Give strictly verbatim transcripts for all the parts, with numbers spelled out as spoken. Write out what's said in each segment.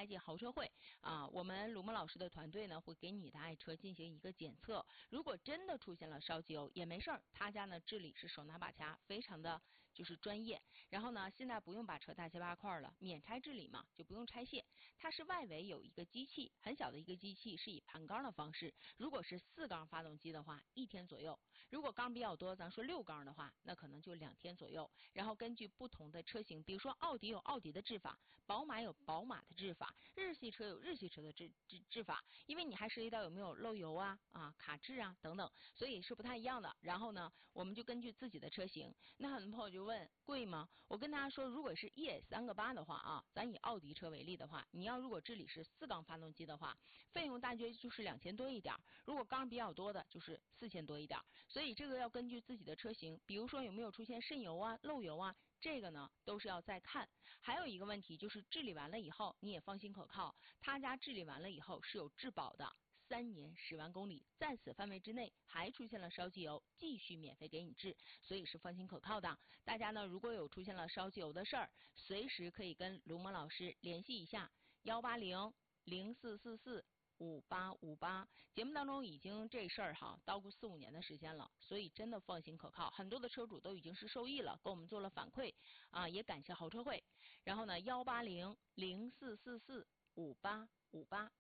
进豪车会啊，我们卢梦老师的团队呢会给你的爱车进行一个检测，如果真的出现了烧机油也没事儿，他家呢治理是手拿把掐，非常的就是专业。然后呢，现在不用把车大卸八块了，免拆治理嘛，就不用拆卸。它是外围有一个机器，很小的一个机器，是以盘缸的方式。如果是四缸发动机的话，一天左右；如果缸比较多，咱说六缸的话，那可能就两天左右。然后根据不同的车型，比如说奥迪有奥迪的治法，宝马有宝马的治法，日系车有日系车的治治治法，因为你还涉及到有没有漏油啊、啊卡滞啊等等，所以是不太一样的。然后呢，我们就根据自己的车型，那很多朋友就问贵吗？我跟大家说，如果是 E S 三个八的话啊，咱以奥迪车为例的话，你要如果治理是四缸发动机的话，费用大约就是两千多一点，如果缸比较多的，就是四千多一点。所以这个要根据自己的车型，比如说有没有出现渗油啊、漏油啊，这个呢都是要再看。还有一个问题就是治理完了以后，你也放心可靠，他家治理完了以后是有质保的。三年十万公里，在此范围之内还出现了烧机油，继续免费给你治，所以是放心可靠的。大家呢如果有出现了烧机油的事儿，随时可以跟卢萌老师联系一下，幺八零零四四四五八五八。节目当中已经这事儿哈叨咕四五年的时间了，所以真的放心可靠，很多的车主都已经是受益了，给我们做了反馈啊，也感谢豪车会。然后呢，幺八零零四四四五八五八。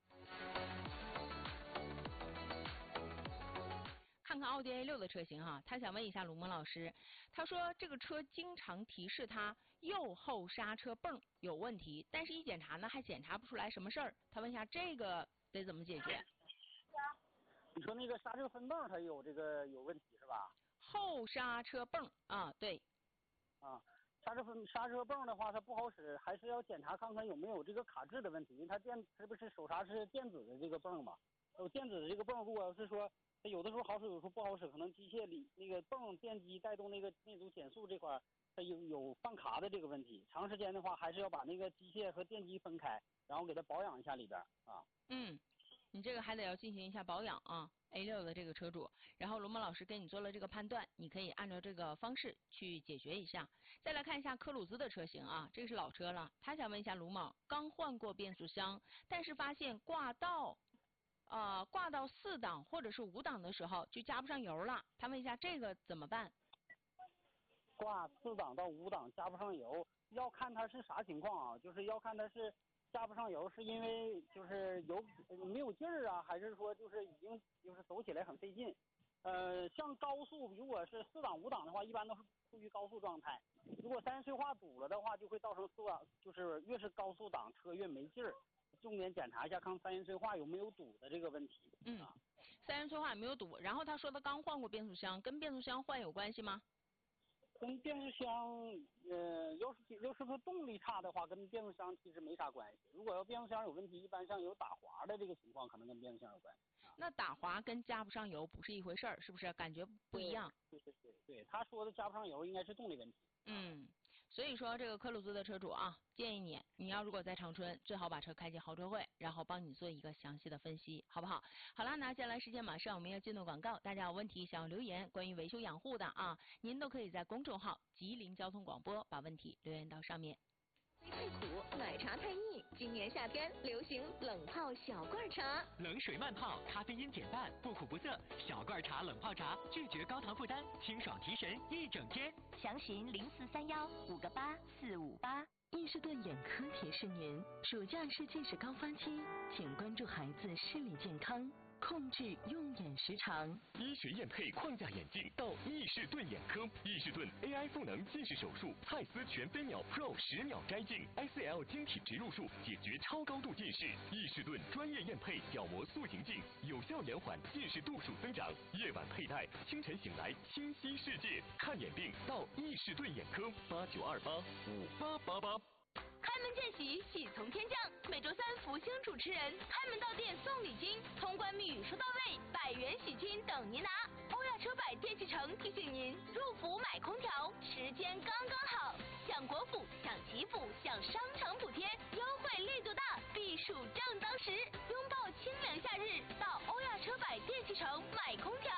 看看奥迪 A 六 的车型哈，他想问一下卢萌老师，他说这个车经常提示他右后刹车泵有问题，但是一检查呢还检查不出来什么事儿，他问一下这个得怎么解决？ 你说那个刹车分泵它有这个有问题是吧？ 后刹车泵啊，对， 啊，刹车分刹车泵的话它不好使，还是要检查看看有没有这个卡滞的问题，因为它电是不是手刹是电子的这个泵嘛？有电子的这个泵，如果要是说它有的时候好使，有时候不好使，可能机械里那个泵电机带动那个那组减速这块，它有有放卡的这个问题。长时间的话，还是要把那个机械和电机分开，然后给它保养一下里边啊。 嗯，你这个还得要进行一下保养啊。A 六 的这个车主，然后卢萌老师给你做了这个判断，你可以按照这个方式去解决一下。再来看一下科鲁兹的车型啊，这个是老车了，他想问一下卢某，刚换过变速箱，但是发现挂到呃挂到四档或者是五档的时候就加不上油了，他问一下这个怎么办？ 挂四档到五档加不上油，要看它是啥情况啊，就是要看它是加不上油是因为就是油没有劲儿啊，还是说就是已经就是走起来很费劲。呃，像高速如果是四档五档的话，一般都是处于高速状态。如果三元催化堵了的话，就会造成四档，就是越是高速档车越没劲儿。重点检查一下看三元催化有没有堵的这个问题。 嗯，三元催化有没有堵？然后他说他刚换过变速箱，跟变速箱换有关系吗？ 跟变速箱，呃，要是要是说动力差的话，跟变速箱其实没啥关系。如果要变速箱有问题，一般上有打滑的这个情况，可能跟变速箱有关系。啊、 那打滑跟加不上油不是一回事儿，是不是？感觉不一样。 对对对对，他说的加不上油应该是动力问题。 嗯，所以说这个科鲁兹的车主啊，建议你，你要如果在长春，最好把车开进豪车会，然后帮你做一个详细的分析，好不好？好了，那接下来时间马上我们要进入广告，大家有问题想要留言，关于维修养护的啊，您都可以在公众号吉林交通广播把问题留言到上面。 太苦，奶茶太腻。今年夏天流行冷泡小罐茶， 冷水慢泡，咖啡因减半，不苦不涩。小罐茶冷泡茶，拒绝高糖负担，清爽提神一整天。 详询零四三幺五个八四五八。 易士顿眼科提示您：暑假是近视高发期，请关注孩子视力健康。控制用眼时长。 医学验配框架眼镜到易士顿眼科，易士顿 A I 赋能近视手术，蔡司全飞秒 Pro 十秒摘镜 ，I C L 晶体植入术解决超高度近视。易士顿专业验配角膜塑形镜，有效延缓近视度数增长。夜晚佩戴，清晨醒来清晰世界。看眼病到易士顿眼科，八九二八五八八八。 开门见喜，喜从天降。每周三，福星主持人开门到店送礼金，通关密语说到位，百元喜金等您拿。欧亚车百电器城提醒您，入伏买空调时间刚刚好，享国府，享吉普，享商场补贴，优惠力度大，避暑正当时。拥抱清凉夏日，到欧亚车百电器城买空调。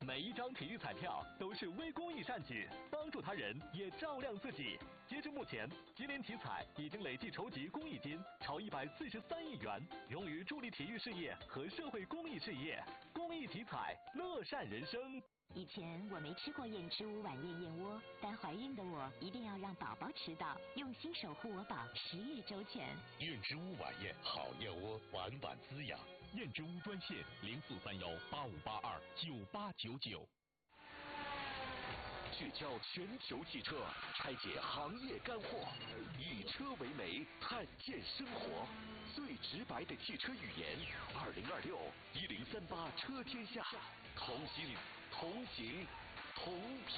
每一张体育彩票都是微公益善举，帮助他人也照亮自己。截至目前，吉林体彩已经累计筹集公益金超一百四十三亿元，用于助力体育事业和社会公益事业。公益体彩，乐善人生。 以前我没吃过燕之屋晚宴燕窝，但怀孕的我一定要让宝宝吃到，用心守护我宝，十月周全。 燕之屋晚宴，好燕窝，晚晚滋养。 燕之屋专线零四三幺八五八二九八九九。 聚焦全球汽车，拆解行业干货，以车为媒，探见生活，最直白的汽车语言。二零二六一零三八车天下，同心同行同。